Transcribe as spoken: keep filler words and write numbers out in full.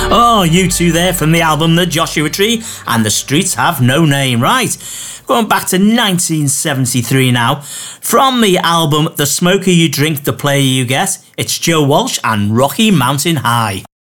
Oh, you two there from the album The Joshua Tree and The Streets Have No Name. Right, going back to nineteen seventy-three now. From the album The Smoker You Drink, The Player You Get, it's Joe Walsh and Rocky Mountain High.